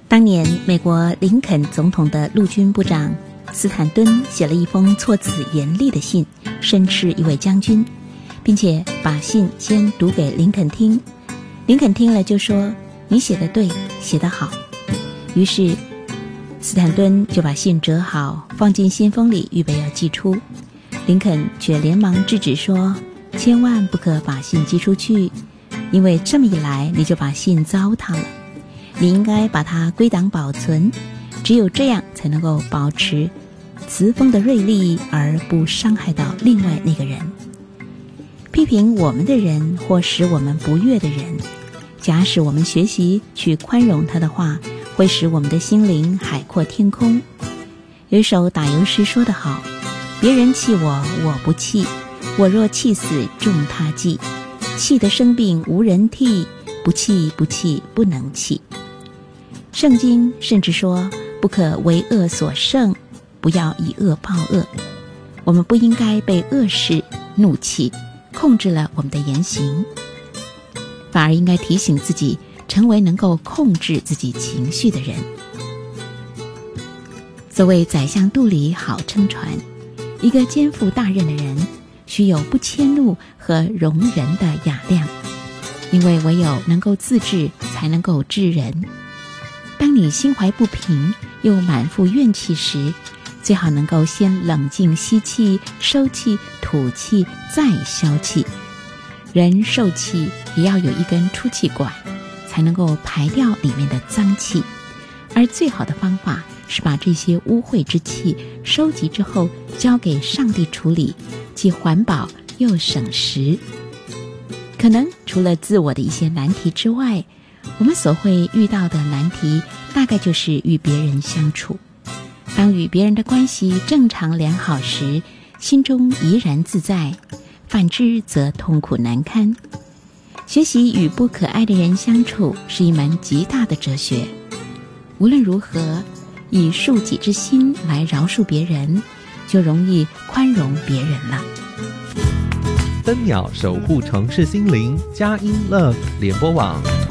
当年美国林肯总统的陆军部长斯坦顿写了一封措辞严厉的信，申斥一位将军，并且把信先读给林肯听。林肯听了就说：“你写得对，写得好。”于是斯坦顿就把信折好，放进信封里，预备要寄出。林肯却连忙制止说：“千万不可把信寄出去，因为这么一来你就把信糟蹋了。你应该把它归档保存，只有这样才能够保持词锋的锐利，而不伤害到另外那个人。批评我们的人或使我们不悦的人，假使我们学习去宽容他的话，会使我们的心灵海阔天空。有一首打油诗说得好：别人气我，我不气；我若气死，众他忌。气得生病无人替，不气不气不能气。圣经甚至说，不可为恶所胜，不要以恶报恶。我们不应该被恶事怒气控制了我们的言行，反而应该提醒自己成为能够控制自己情绪的人。所谓宰相肚里好撑船，一个肩负大任的人须有不迁怒和容人的雅量，因为唯有能够自治，才能够治人。当你心怀不平又满腹怨气时，最好能够先冷静吸气，收气，吐气，再消气。人受气也要有一根出气管，才能够排掉里面的脏气。而最好的方法是把这些污秽之气收集之后交给上帝处理，既环保又省时。可能除了自我的一些难题之外，我们所会遇到的难题大概就是与别人相处。当与别人的关系正常良好时，心中怡然自在；反之则痛苦难堪。学习与不可爱的人相处是一门极大的哲学。无论如何，以恕己之心来饶恕别人，就容易宽容别人了。 飞鸟守护城市心灵，佳音 Love 联播网。